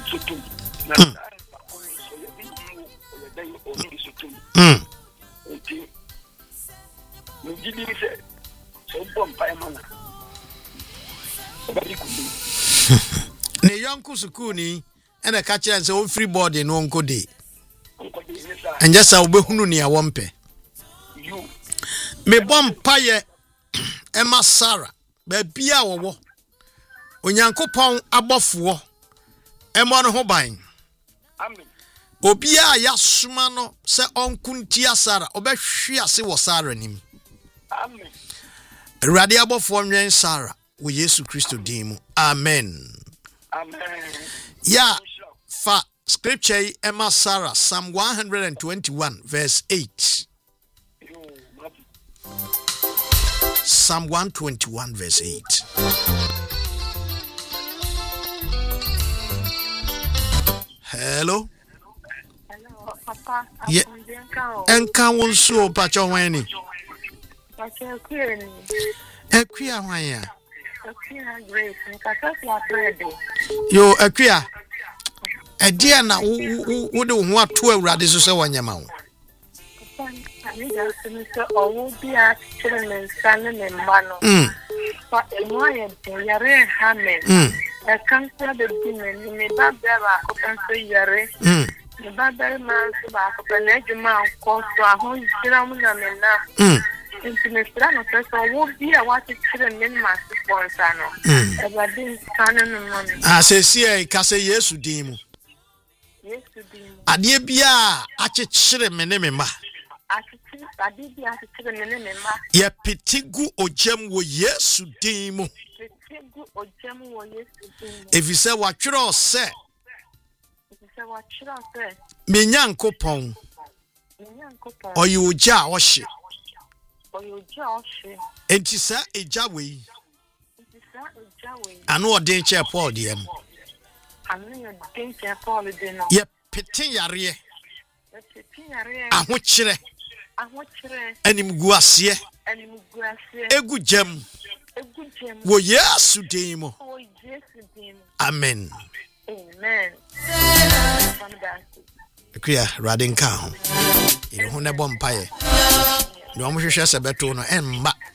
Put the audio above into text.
sotum na okay me gidi se so bom pa mana bari ku ne yanku sukuni ene ka kire nse o free board no nkode anje sa obehunu ne ya wompe me bom paye Emma Sarah ba bia wo onyankopon abofo emo no ho ban amen obia ya suma no se onkuntia Sarah obehwe ase wo Sarah nim amen Awurade abofo nwen Sarah wo Yesu Kristo din mu amen ya fa scripture Emma Sarah Psalm 121 verse 8 Psalm 121 verse 8 Hello Papa. Yeah. Enka won so pa cho wan ni. Pacha queer ni. Akua wan ya. Akua grace ni ka so ya bread. Yo akua. Edia na wo de ho ato Awurade so se wanyama wo. Ani ga sini so owo bia chere men sane ne mano. Fa eno ya yare hamen. E kan so de bimen ni ba bera ko kan so yare. The Babel man back up an edge man called to a home ceremony. Into Mr. Professor would be a watch children in my sponsor. About this canon money. Ah, says here, Cassa, yes, to demo. Yes, to demo. A dear Bia, I children, menema. I did be at children in ma. Ye petigu or gem were yes to demo. Or gem were yes to demo. If you say what you all say. What should I say? Minyanko pong. Or you ja wash it. Or you josh. And she said a jawi. I know a danger for them. I know a danger for the dinner. Yep, petting yarie. I watch it. And him guasie. And him guasie. A good gem. A good gem. Well, yes, to demo. Oh, yes, demo. Amen. Amen. Kria radin ka ho. Ye ho ne bom paye. No mo hwehwe se beto no emma